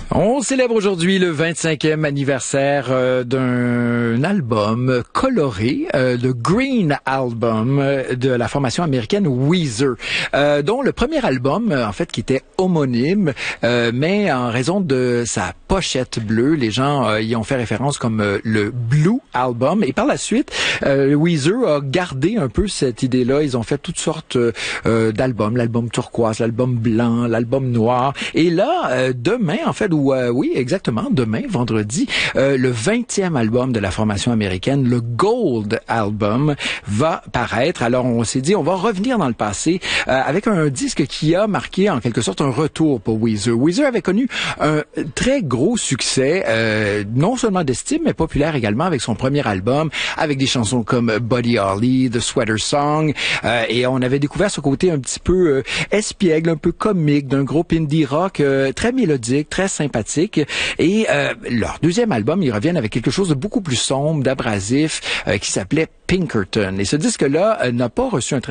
On célèbre aujourd'hui le 25e anniversaire d'un album coloré, le Green Album de la formation américaine Weezer, dont le premier album, en fait, qui était homonyme, mais en raison de sa pochette bleue, les gens y ont fait référence comme le Blue Album. Et par la suite, Weezer a gardé un peu cette idée-là. Ils ont fait toutes sortes d'albums, l'album turquoise, l'album blanc, l'album noir. Et là, demain, en fait, oui, exactement, demain, vendredi, le 20e album de la formation américaine, le Gold Album, va paraître. Alors, on s'est dit, on va revenir dans le passé avec un disque qui a marqué, en quelque sorte, un retour pour Weezer. Weezer avait connu un très gros succès, non seulement d'estime, mais populaire également avec son premier album, avec des chansons comme Buddy Holly, The Sweater Song, et on avait découvert ce côté un petit peu espiègle, un peu comique d'un groupe indie rock très mélodique, très sympathique. Et leur deuxième album, ils reviennent avec quelque chose de beaucoup plus sombre, d'abrasif, qui s'appelait Pinkerton. Et ce disque-là n'a pas reçu un